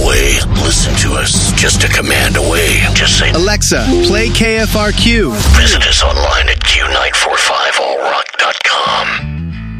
away. Listen to us just a command away. Just say, Alexa, play KFRQ. Visit us online at Q945.